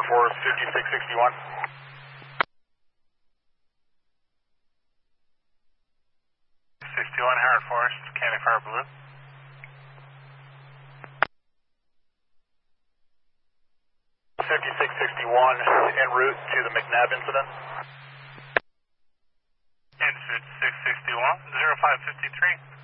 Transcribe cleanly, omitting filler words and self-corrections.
Forest 5661. 61 Howard Forest, County Fire Blue. 5661 en route to the McNabb incident. Incident 661, 0553.